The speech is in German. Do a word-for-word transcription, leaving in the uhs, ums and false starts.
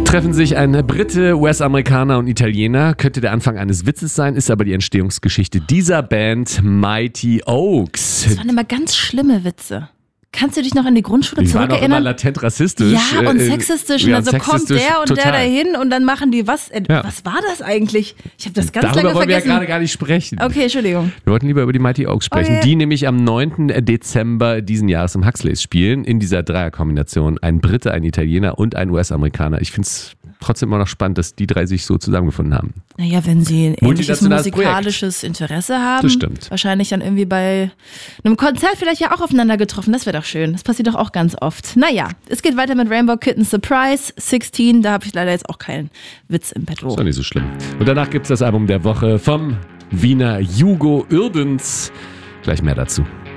Treffen sich ein Brite, U S-Amerikaner und Italiener. Könnte der Anfang eines Witzes sein, ist aber die Entstehungsgeschichte dieser Band Mighty Oaks. Das waren immer ganz schlimme Witze. Kannst du dich noch an die Grundschule Die waren auch zurückerinnern? immer latent rassistisch. Ja, und äh, sexistisch. ja, und dann so kommt sexistisch, der und total. der dahin und dann machen die was? Äh, Ja. Was war das eigentlich? Ich habe das ganz Darüber lange wollen wir ja vergessen. gerade gar nicht sprechen. Okay, Entschuldigung. Wir wollten lieber über die Mighty Oaks sprechen, Okay. die nämlich am neunten Dezember diesen Jahres im Huxleys spielen, in dieser Dreierkombination. Ein Brite, ein Italiener und ein U S-Amerikaner. Ich finde es trotzdem immer noch spannend, dass die drei sich so zusammengefunden haben. Naja, wenn sie ein ähnliches Multinationales musikalisches Interesse haben. Das stimmt. Wahrscheinlich dann irgendwie bei einem Konzert vielleicht ja auch aufeinander getroffen. Das wäre doch schön. Das passiert doch auch ganz oft. Naja, es geht weiter mit Rainbow Kitten Surprise sechzehn. Da habe ich leider jetzt auch keinen Witz im Petto. Ist doch nicht so schlimm. Und danach gibt es das Album der Woche vom Wiener Hugo Urbans. Gleich mehr dazu.